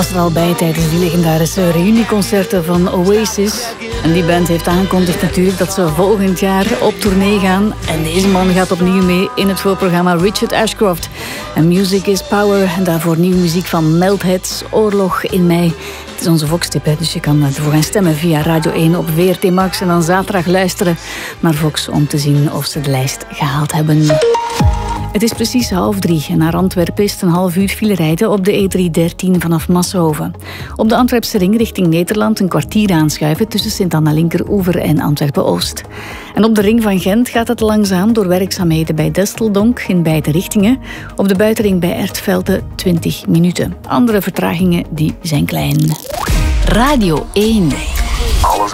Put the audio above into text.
Was er al bij tijdens die legendarische reunieconcerten van Oasis. En die band heeft aangekondigd natuurlijk dat ze volgend jaar op tournee gaan. En deze man gaat opnieuw mee in het voorprogramma Richard Ashcroft. En Music is Power. En daarvoor nieuwe muziek van Meltheads, Oorlog in mei. Het is onze Vox-tip, dus je kan ervoor gaan stemmen via Radio 1 op VRT Max. En dan zaterdag luisteren naar Vox om te zien of ze de lijst gehaald hebben. Het is precies 2:30 en naar Antwerpen is het een half uur file rijden op de E313 vanaf Massenhoven. Op de Antwerpse ring richting Nederland een kwartier aanschuiven tussen Sint-Anna-Linkeroever en Antwerpen-Oost. En op de ring van Gent gaat het langzaam door werkzaamheden bij Desteldonk in beide richtingen. Op de buitenring bij Ertvelde 20 minuten. Andere vertragingen die zijn klein. Radio 1.